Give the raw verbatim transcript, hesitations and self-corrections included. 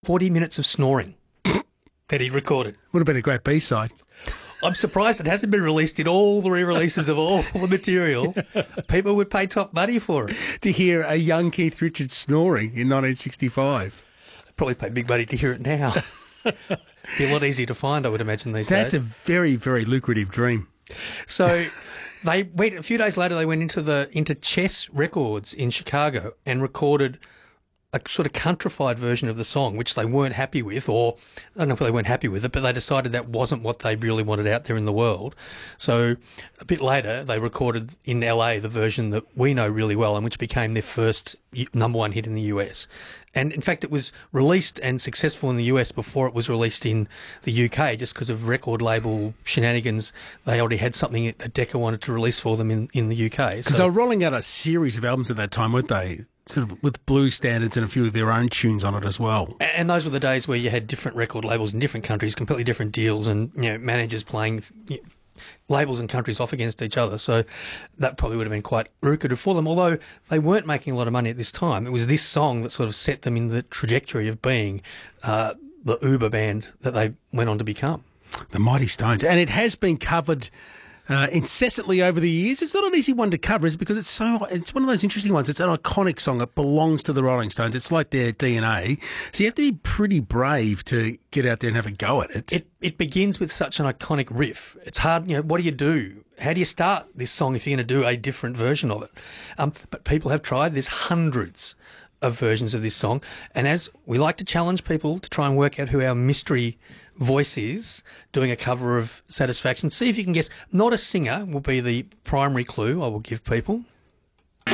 forty minutes of snoring that he recorded. Would have been a great B-side. I'm surprised it hasn't been released in all the re-releases of all the material. People would pay top money for it. To hear a young Keith Richards snoring in nineteen sixty-five. They'd probably pay big money to hear it now. Be a lot easier to find, I would imagine, these That's days. a very, very lucrative dream. So they went a few days later. They went into the into Chess Records in Chicago and recorded a sort of countrified version of the song, which they weren't happy with, or I don't know if they weren't happy with it, but they decided that wasn't what they really wanted out there in the world. So a bit later, they recorded in L A the version that we know really well and which became their first number one hit in the U S. And in fact, it was released and successful in the U S before it was released in the U K, just because of record label shenanigans. They already had something that Decca wanted to release for them in, in the U K. Because So they were rolling out a series of albums at that time, weren't they? Sort of with blues standards and a few of their own tunes on it as well. And those were the days where you had different record labels in different countries, completely different deals, and you know managers playing you know, labels and countries off against each other. So that probably would have been quite lucrative for them. Although they weren't making a lot of money at this time, it was this song that sort of set them in the trajectory of being uh, the Uber band that they went on to become. The Mighty Stones. And it has been covered Uh, incessantly over the years. It's not an easy one to cover, is it? Because it's so it's one of those interesting ones. It's an iconic song. It belongs to the Rolling Stones. It's like their D N A. So you have to be pretty brave to get out there and have a go at it. It it begins with such an iconic riff. It's hard, you know, what do you do? How do you start this song if you're going to do a different version of it? Um, but people have tried. There's hundreds of versions of this song. And as we like to challenge people to try and work out who our mystery voice is doing a cover of Satisfaction, see if you can guess. Not a singer will be the primary clue I will give people.